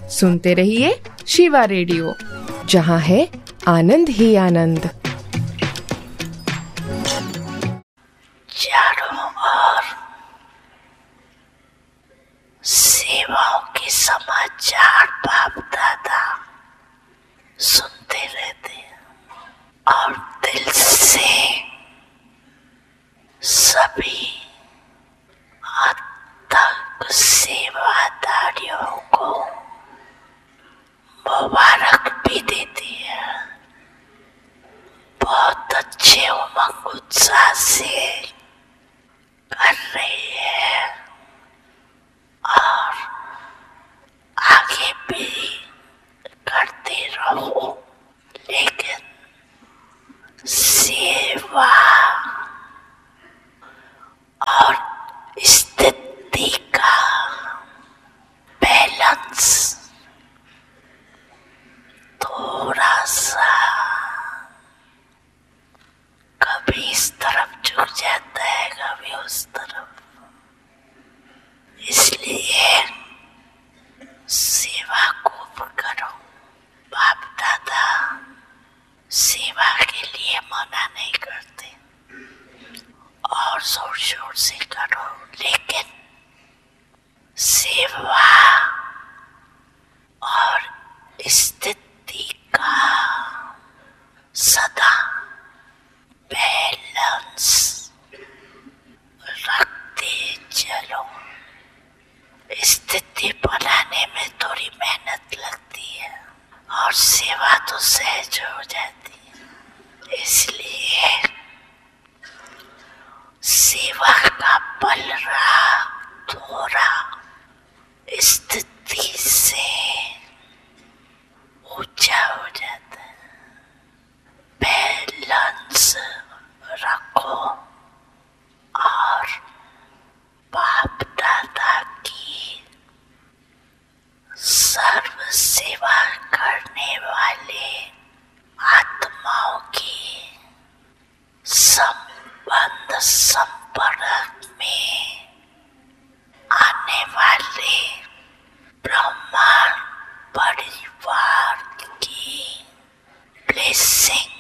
सुनते रहिए शिवा रेडियो, जहाँ है आनंद ही आनंद। चारों ओर सेवाओं के समाचार बाप दादा सुनते रहते हैं और दिल से सभी तक सेवादारियों को मुबारक भी देती है। बहुत अच्छे उमंग उत्साह से कर रही है और आगे भी करते रहो, लेकिन सेवा और स्थिति का बैलेंस थोड़ा सा कभी इस तरफ झुक जाता है, कभी उस तरफ। इसलिए सेवा खूब करो। बाप दादा सेवा के लिए मना नहीं करते और जोर शोर से करो, लेकिन सेवा और स्थिति का सदा बैलेंस रखते चलो। स्थिति बनाने में थोड़ी मेहनत लगती है और सेवा तो सहज हो जाती है। इसलिए सेवा का बल रहा थोड़ा स्थिति से ऊंचा हो जाता है। बैलेंस रखो और बाप दादा की सर्व सेवा करने वाले आत्माओं की संबंध संपर्क में आने वाले ब्रह्मांड परिवार की ब्लेसिंग